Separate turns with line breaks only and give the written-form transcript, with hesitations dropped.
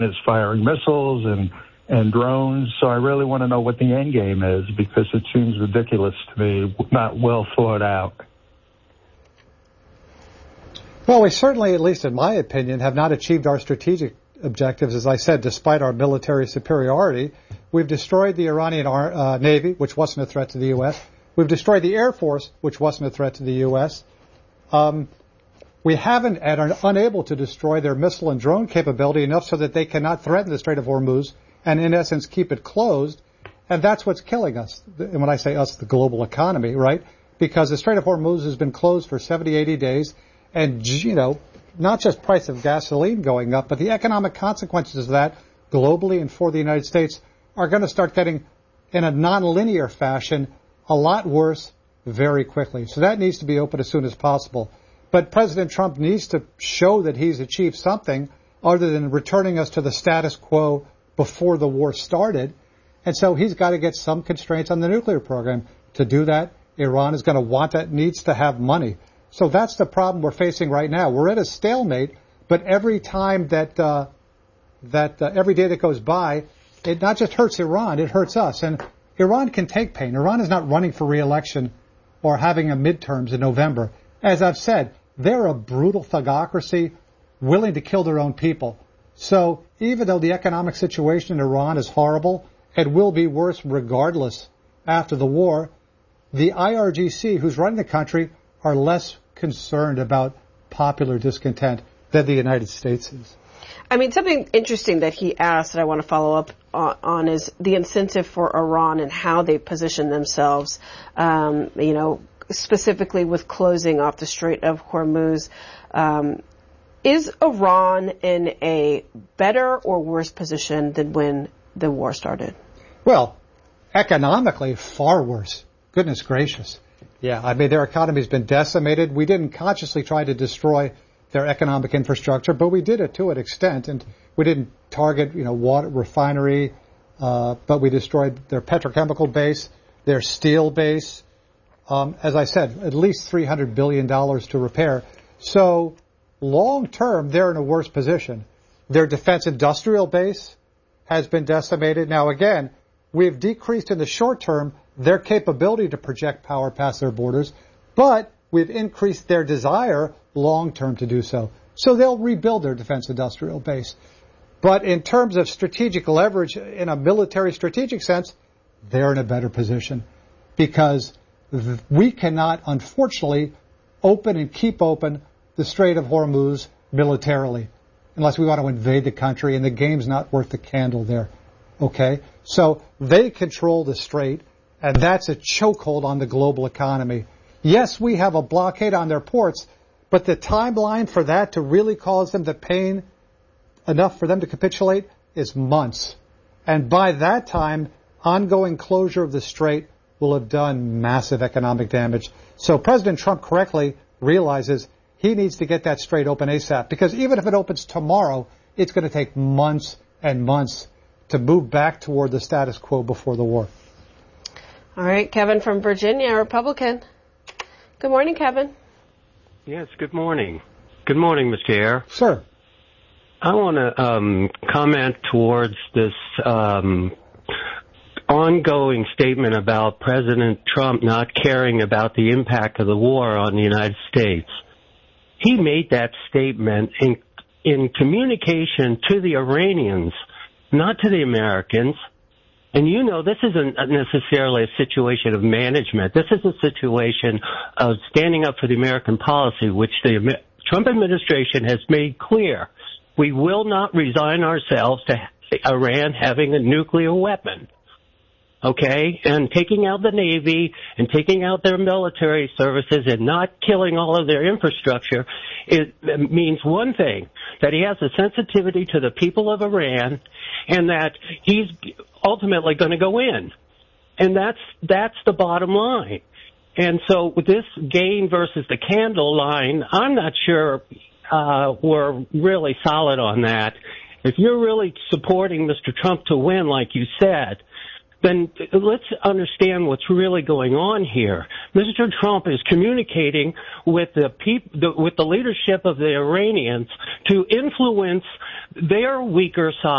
is firing missiles and drones. So I really want to know what the end game is, because it seems ridiculous to me, not well thought out.
Well, we certainly, at least in my opinion, have not achieved our strategic objectives. As I said, despite our military superiority, we've destroyed the Iranian Navy, which wasn't a threat to the U.S. We've destroyed the Air Force, which wasn't a threat to the U.S. We haven't and are unable to destroy their missile and drone capability enough so that they cannot threaten the Strait of Hormuz and, in essence, keep it closed. And that's what's killing us. And when I say us, the global economy, right? Because the Strait of Hormuz has been closed for 70, 80 days. And, you know, not just price of gasoline going up, but the economic consequences of that globally and for the United States are going to start getting, in a nonlinear fashion, a lot worse very quickly. So that needs to be open as soon as possible. But President Trump needs to show that he's achieved something other than returning us to the status quo before the war started. And so he's got to get some constraints on the nuclear program. To do that, Iran is going to want that, needs to have money. So that's the problem we're facing right now. We're at a stalemate, but every time every day that goes by, it not just hurts Iran, it hurts us. And Iran can take pain. Iran is not running for re-election or having a midterms in November. As I've said, they're a brutal thugocracy willing to kill their own people. So even though the economic situation in Iran is horrible, it will be worse regardless after the war, the IRGC, who's running the country, are less concerned about popular discontent than the United States is.
I mean, something interesting that he asked that I want to follow up on is the incentive for Iran and how they position themselves, specifically with closing off the Strait of Hormuz. Is Iran in a better or worse position than when the war started?
Well, economically, far worse. Goodness gracious. Yeah, I mean, their economy's been decimated. We didn't consciously try to destroy their economic infrastructure, but we did it to an extent, and we didn't target, water refinery, but we destroyed their petrochemical base, their steel base. As I said, at least $300 billion to repair. So long term, they're in a worse position. Their defense industrial base has been decimated. Now, again, we've decreased in the short term their capability to project power past their borders, but we've increased their desire long term to do so. So they'll rebuild their defense industrial base. But in terms of strategic leverage in a military strategic sense, they're in a better position because we cannot, unfortunately, open and keep open the Strait of Hormuz militarily unless we want to invade the country, and the game's not worth the candle there. Okay? So they control the strait, and that's a chokehold on the global economy. Yes, we have a blockade on their ports, but the timeline for that to really cause them the pain enough for them to capitulate is months. And by that time, ongoing closure of the strait will have done massive economic damage. So President Trump correctly realizes he needs to get that strait open ASAP, because even if it opens tomorrow, it's going to take months and months to move back toward the status quo before the war.
All right, Kevin from Virginia, Republican. Good morning, Kevin.
Yes, good morning. Good morning, Mr. Ayer.
Sir.
I want to comment towards this ongoing statement about President Trump not caring about the impact of the war on the United States. He made that statement in communication to the Iranians, not to the Americans. And this isn't necessarily a situation of management. This is a situation of standing up for the American policy, which the Trump administration has made clear. We will not resign ourselves to Iran having a nuclear weapon. Okay? And taking out the Navy and taking out their military services and not killing all of their infrastructure, it means one thing, that he has a sensitivity to the people of Iran and that he's ultimately going to go in. And that's the bottom line. And so with this gain versus the candle line, I'm not sure we're really solid on that. If you're really supporting Mr. Trump to win, like you said, then let's understand what's really going on here. Mr. Trump is communicating with with the leadership of the Iranians to influence their weaker side.